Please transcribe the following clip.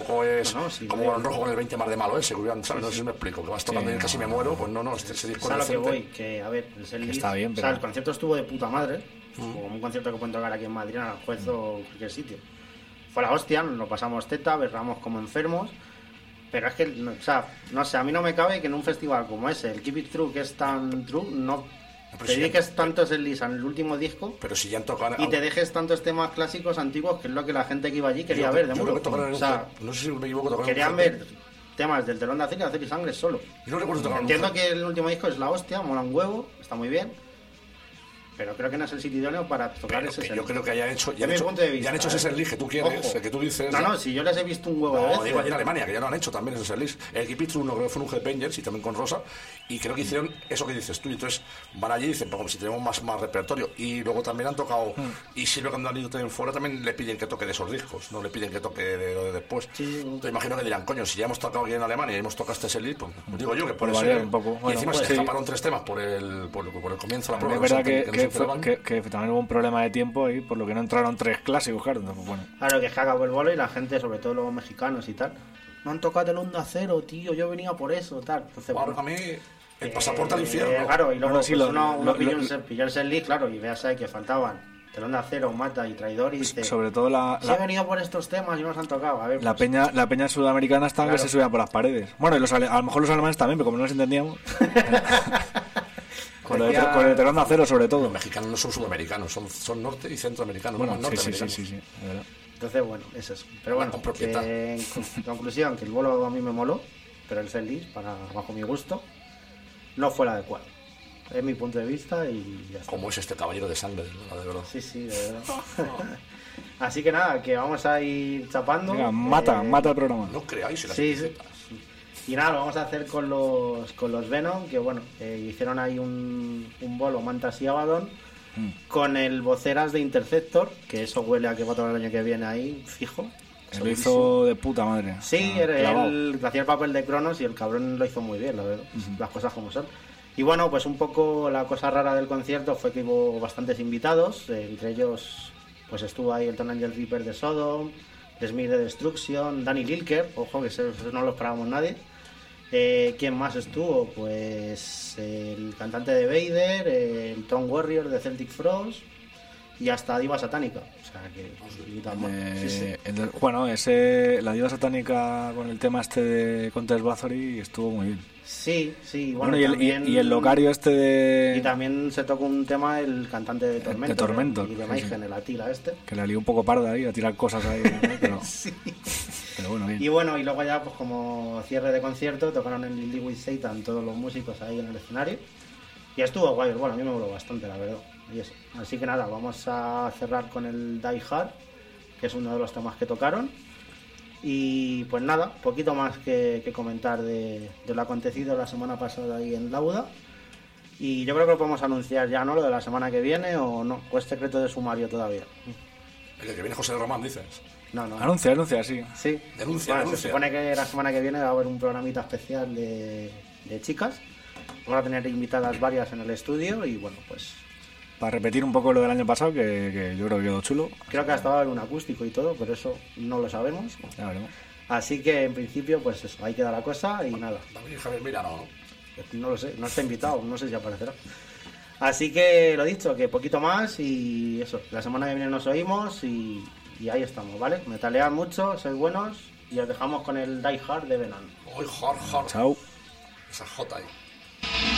rojo es sí, como Balón Rojo con el 20 más de malo ese, ¿sabes? No sé si me explico, que vas tocando y casi me muero, pues no, ese disco es a lo que voy, que a ver, está bien, pero... O sea, el concierto estuvo de puta madre, como un concierto que pueden tocar aquí en Madrid, en Aranjuez o cualquier sitio. Fue la hostia, nos lo pasamos teta, berramos como enfermos, pero es que, o sea, no sé, a mí no me cabe que en un festival como ese, el Keep It True, que es tan true, no te dediques tanto el Lisa en el último disco, pero si ya han tocado, y te dejes tantos temas clásicos antiguos, que es lo que la gente que iba allí quería ver, de modo. O sea, no sé si me equivoco, querían ver temas del Telón de Acero y Acero y Sangre solo. Yo no recuerdo tocar. Entiendo que el último disco es la hostia, mola un huevo, está muy bien, pero creo que no es el sitio idóneo para tocar ese set. Yo creo que ya han hecho ese setlist que tú quieres, el que tú dices. No, si yo les he visto un huevo de veces. Digo allí en Alemania, que ya lo han hecho también ese setlist. El Keep It True no creo que fue un Headbangers y también con Rosa, y creo que hicieron eso que dices tú, y entonces van allí y dicen, pues si tenemos más repertorio, y luego también han tocado, y si lo que han ido también fuera, también le piden que toque de esos discos, no le piden que toque de lo de después. Entonces imagino que dirán, coño, si ya hemos tocado aquí en Alemania y hemos tocado este setlist, pues digo yo que por eso un poco. Y encima se escaparon 3 temas por el comienzo de la prueba. Es verdad que también hubo un problema de tiempo ahí, por lo que no entraron 3 clásicos, claro. Entonces, bueno. Claro, que es que acabó el bolo y la gente, sobre todo los mexicanos y tal, no han tocado Telón de Acero, tío, yo venía por eso, tal. Entonces, bueno, a mí el pasaporte al infierno. Claro, y luego uno pilló el setlist, claro, y veas ahí que faltaban Telón de Acero, Mata y Traidor, y dice, sobre todo he venido por estos temas y no nos han tocado. A ver, la peña sudamericana estaba que se subía por las paredes. Bueno, y a lo mejor los alemanes también, pero como no los entendíamos. Con el Telón de Acero, sobre todo. Los mexicanos no son sudamericanos, son norte y centroamericanos. Bueno, norteamericanos. Sí, es verdad. Entonces, bueno, eso es. Pero bueno, en conclusión, que el bolo a mí me moló, pero el setlist, bajo mi gusto, no fue el adecuado. Es mi punto de vista y ya está. Como es este caballero de sangre, de verdad. Sí, de verdad. Así que nada, que vamos a ir chapando. Venga, mata el programa. No creáis en las camisetas. Y nada, lo vamos a hacer con los Venom, que bueno, hicieron ahí un bolo Mantas y Abaddon con el voceras de Interceptor, que eso huele a que va a tocar el año que viene ahí, fijo. Lo hizo de puta madre. Sí, él hacía el papel de Cronos y el cabrón lo hizo muy bien, la verdad. Las cosas como son. Y bueno, pues un poco la cosa rara del concierto fue que hubo bastantes invitados, entre ellos pues estuvo ahí el Tom Angel Reaper de Sodom, Smith de Destruction, Danny Lilker, ojo que eso no lo esperábamos nadie. ¿Quién más estuvo? Pues el cantante de Vader, el Tom Warrior de Celtic Frost y hasta Diva Satánica. O sea que bueno, la Diva Satánica con el tema este de Countess Bathory estuvo muy bien. Sí, bueno y el locario este de... Y también se tocó un tema el cantante de Tormento. De Tormento. Y de Mayhem, el Atila este. Que le lió un poco parda ahí a tirar cosas ahí. Pero, sí. Pero bueno, bien. Y bueno, y luego ya pues como cierre de concierto tocaron en Lily with Satan todos los músicos ahí en el escenario. Y estuvo guay, bueno, a mí me moló bastante, la verdad. Y eso. Así que nada, vamos a cerrar con el Die Hard, que es uno de los temas que tocaron. Y pues nada, poquito más que comentar de lo acontecido la semana pasada ahí en Lauda. Y yo creo que lo podemos anunciar ya, ¿no? Lo de la semana que viene o no, o es secreto de sumario todavía. El que viene José Román, dices. No. Anuncia, sí. Sí. Denuncia. Se supone que la semana que viene va a haber un programita especial de chicas. Vamos a tener invitadas varias en el estudio y bueno, pues... Para repetir un poco lo del año pasado, que yo creo que quedó chulo. Creo que hasta va a haber un acústico y todo, pero eso no lo sabemos. Ya veremos. Así que en principio, pues eso, ahí queda la cosa y nada. También Javier Mira, no. No lo sé, no está invitado, no sé si aparecerá. Así que lo dicho, que poquito más y eso, la semana que viene nos oímos y ahí estamos, ¿vale? Metalead mucho, sois buenos y os dejamos con el Die Hard de Venom. Hard. Chao. Esa J ahí.